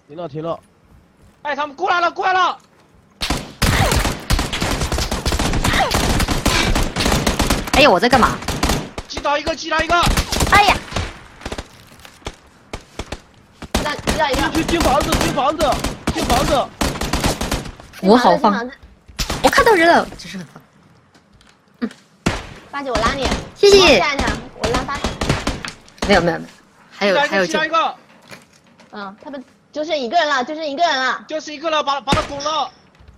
停了停了。 哎，他们过来了过来了！ 哎呀，我在干嘛？ 击倒一个击倒一个！ 哎呀， 知道一个。 进房子进房子进房子。 我好放，我看到人了，真是很放。 八姐，我拉你。 谢谢。 我拉八。 没有，还有击一个。 嗯，他们就剩一个人了，就是一个人了， 把他拱了。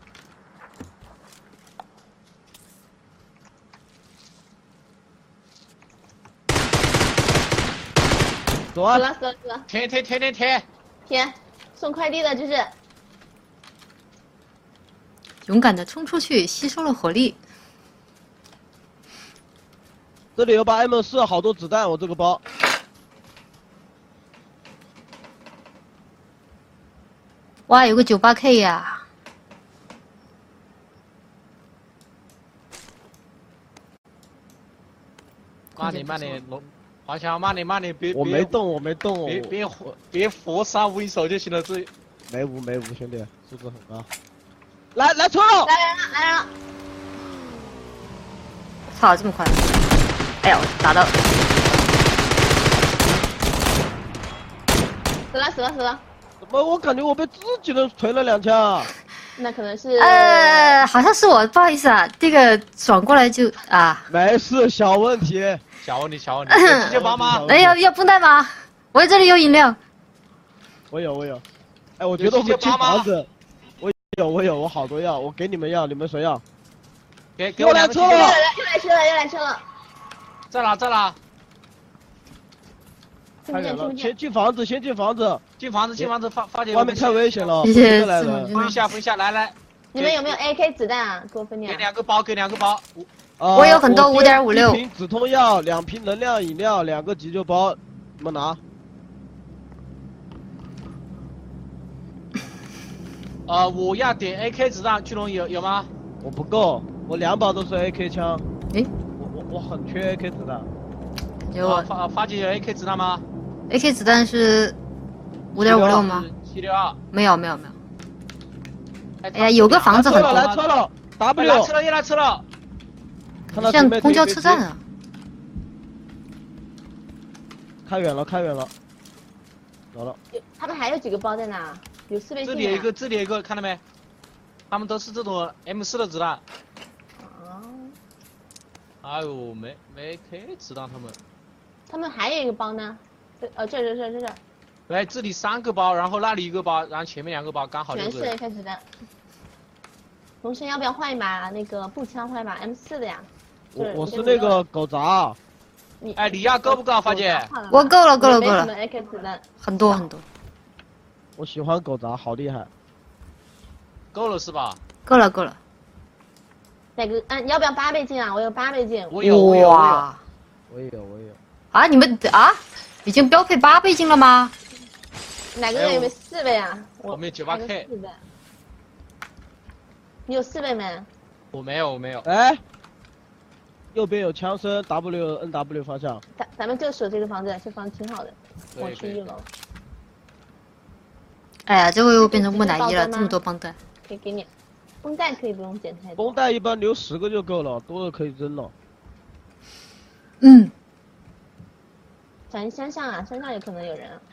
走啊！ 死了！ 填！ 送快递的就是。 勇敢的冲出去，吸收了火力。 这里有把 M4，好多子弹，我这个包。 哇，有个98K 呀！ 慢点，华强，慢点，别。 我没动， 别活杀无影手就行了，这。 没无，兄弟，素质很高。来车了！ 来了！ 操，这么快！哎呀，打到。 死了！ 怎么我感觉我被自己人锤了2枪？ 那可能是好像是我，不好意思啊，这个转过来就啊。 没事，小问题。 小问题。急救包吗？ 哎，要绷带吗？我这里有饮料。 我有。哎，我觉得我们进房子。我有，我好多药，我给你们药，你们谁要？ 给我来车了！ 又来车了！ 在哪？ 太远了，先进房子，进房子， 发姐。 外面太危险了， 谢谢。 分一下，来。 你们有没有 AK 子弹啊？给我分点。 给两个包。 我有很多5.56。 1瓶止痛药，2瓶能量饮料，2个急救包，你们拿。 我要点 AK 子弹，巨龙有吗？ 我不够，我2把都是 AK 枪。 诶， 我很缺 AK 子弹。 有我。 发姐有 AK 子弹吗 ？AK 子弹是5.56吗 ？762。 没有。哎呀，有个房子很多。 来车了 ，W。 又来车了。 像公交车站啊。 开远了。走了。 他们还有几个包在哪？有4倍镜。 这里有一个，看到没？他们都是这种 M4的子弹。哎呦，没 AK 子弹他们。 他们还有一个包呢？这。 来，这里3个包，然后那里1个包，然后前面2个包，刚好全是 AK 子弹。龙生要不要换一把那个步枪，换一把 M4的呀？ 我是那个狗杂。 你要够不够，发姐？ 我够了。 没什么 AK 子弹。 很多。 我喜欢狗杂，好厉害。 够了是吧？ 够了。 哪个？你要不要8倍镜啊？我有8倍镜。 我有。 我有。 啊，你们啊，已经标配8倍镜了吗？ 哪个人有没有4倍啊？ 我们有98K。 你有4倍没？ 我没有。 哎，右边有枪声 ，WNW 方向。 咱们就守这个房子，这房子挺好的。我去1楼。 哎呀，这回又变成木乃伊了，这么多绷带。 可以给你，绷带可以不用捡太多。 绷带一般留10个就够了，多的可以扔了。 咱山上啊，山上有可能有人啊。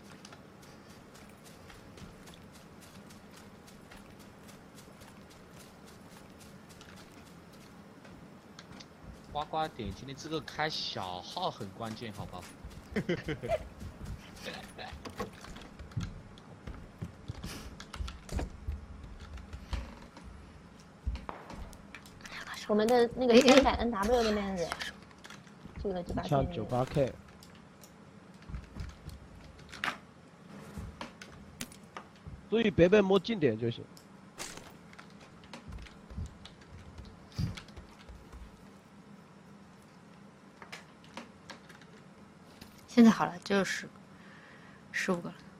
呱点今天这个开小号很关键，好吧？ 我们的那个300NW 那边的，这个枪98K。注意别被摸近点就行。 现在好了，只有15个了。